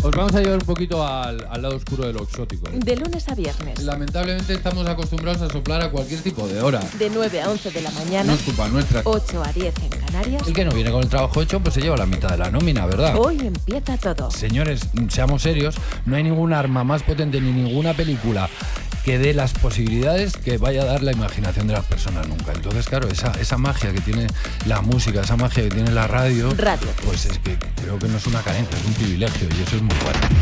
Os vamos a llevar un poquito al lado oscuro de lo exótico. De lunes a viernes. Lamentablemente estamos acostumbrados a soplar a cualquier tipo de hora. De 9 a 11 de la mañana. No es culpa nuestra. 8 a 10 en Canarias. El que no viene con el trabajo hecho, pues se lleva la mitad de la nómina, ¿verdad? Hoy empieza todo. Señores, seamos serios, no hay ninguna arma más potente ni ninguna película que dé las posibilidades que vaya a dar la imaginación de las personas nunca. Entonces, claro, esa magia que tiene la música, esa magia que tiene la radio, Radio. pues es que creo que no es una carencia, es un privilegio y eso es muy bueno.